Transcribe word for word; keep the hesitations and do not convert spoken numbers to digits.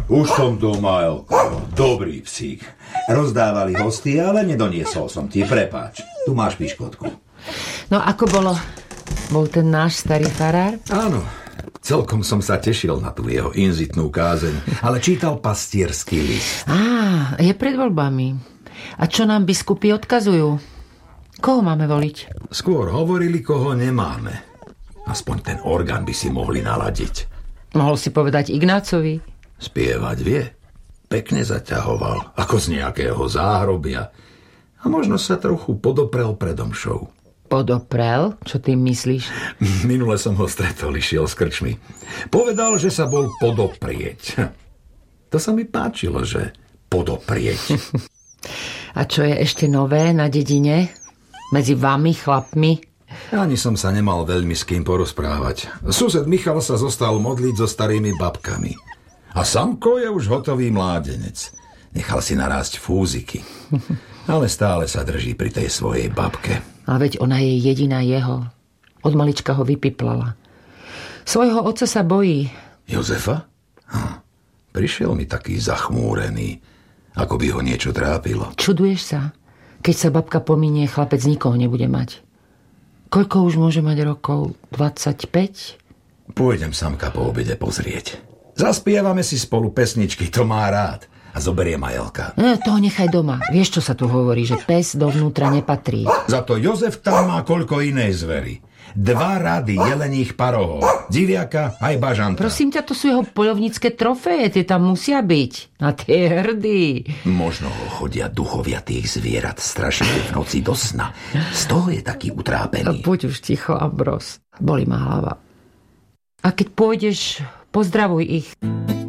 Už som doma, Elko. Dobrý psík. Rozdávali hosty, ale nedoniesol som ti, prepáč. Tu máš piškotku. No ako bolo? Bol ten náš starý farár? Áno, celkom som sa tešil na tú jeho inzitnú kázeň, ale čítal pastierský list. Á, je pred voľbami. A čo nám biskupy odkazujú? Koho máme voliť? Skôr hovorili, koho nemáme. Aspoň ten orgán by si mohli naladiť. Mohol si povedať Ignácovi? Spievať vie. Pekne zaťahoval, ako z nejakého záhrobia. A možno sa trochu podoprel pred omšou. Podoprel? Čo ty myslíš? Minule som ho stretol, išiel z krčmy. Povedal, že sa bol podoprieť. To sa mi páčilo, že podoprieť. A čo je ešte nové na dedine? Medzi vami, chlapmi? Ani som sa nemal veľmi s kým porozprávať. Sused Michal sa zostal modliť so starými babkami. A Samko je už hotový mládenec. Nechal si narásť fúziky. Ale stále sa drží pri tej svojej babke. A veď ona je jediná jeho. Od malička ho vypiplala. Svojho otca sa bojí. Jozefa? Hm. Prišiel mi taký zachmúrený, ako by ho niečo trápilo. Čuduješ sa? Keď sa babka pominie, chlapec nikoho nebude mať. Koľko už môže mať rokov? dvadsaťpäť? Pôjdem Samka po obede pozrieť. Zaspievame si spolu pesničky, to má rád. A zoberie Majelka. No, toho nechaj doma. Vieš, čo sa tu hovorí, že pes dovnútra nepatrí. Za to Jozef tam má koľko inej zvery. Dva rady jelených parohov, diviaka aj bažanta. Prosím ťa, to sú jeho poľovnícke trofeje, tie tam musia byť. A tie hrdí. Možno ho chodia duchovia tých zvierat strašili v noci do sna. Z toho je taký utrápený. Buď už ticho, Ambros. Bolí ma hlava. A keď pôjdeš, pozdravuj ich.